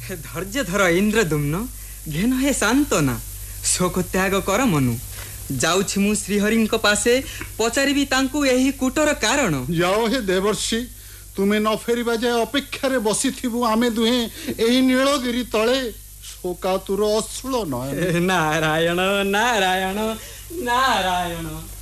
धैर्य धर इंद्रदुम्न घेन हे सांत्वना शोक त्याग कर मनु जाउछि मु श्रीहरि पासे पचारिबी तांकु एही कुटर कारण। जाओ हे देवर्षि तुमे न फेरिबा जाय अपेक्षा रे बसिथिबु आमे दुहे एही नीलगिरी तळे शोकातुर अश्रुल नयन। नारायण नारायण नारायण।